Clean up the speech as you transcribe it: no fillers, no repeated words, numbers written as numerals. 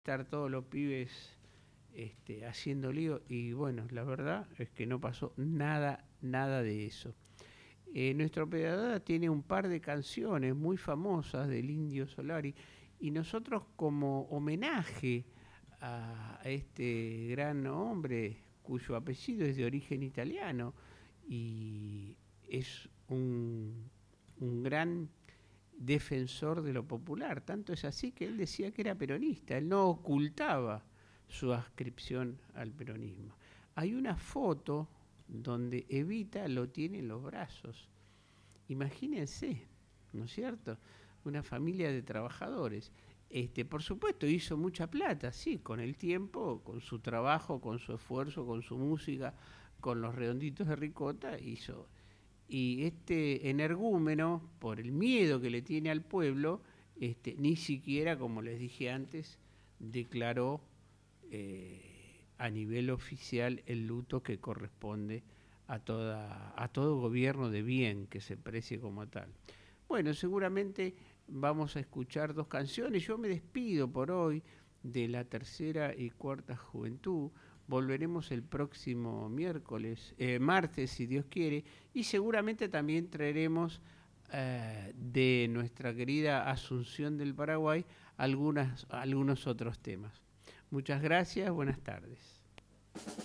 estar todos los pibes haciendo lío y bueno, la verdad es que no pasó nada de eso. Nuestro Pedadora tiene un par de canciones muy famosas del Indio Solari y nosotros como homenaje a este gran hombre cuyo apellido es de origen italiano y es un gran defensor de lo popular. Tanto es así que él decía que era peronista, él no ocultaba su adscripción al peronismo. Hay una foto donde Evita lo tiene en los brazos. Imagínense, ¿no es cierto? Una familia de trabajadores. Por supuesto, hizo mucha plata, sí, con el tiempo, con su trabajo, con su esfuerzo, con su música, con los redonditos de ricota, hizo. Y este energúmeno, por el miedo que le tiene al pueblo, ni siquiera, como les dije antes, declaró a nivel oficial el luto que corresponde a todo gobierno de bien que se precie como tal. Bueno, seguramente vamos a escuchar dos canciones. Yo me despido por hoy de la tercera y cuarta juventud. Volveremos el próximo martes, si Dios quiere, y seguramente también traeremos de nuestra querida Asunción del Paraguay algunos otros temas. Muchas gracias, buenas tardes.